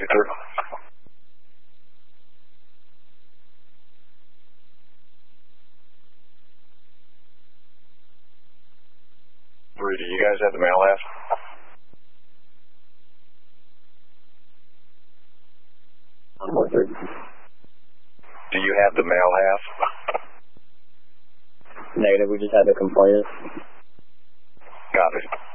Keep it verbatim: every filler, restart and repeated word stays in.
two three. Three, do you guys have the mail half? Do you have the mail half? Negative, we just had the complaint. Copy.